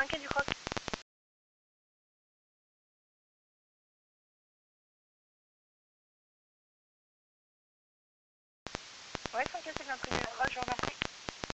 quai du Croc. Ouais, 5 quai, c'est bien pris. Je vous remercie.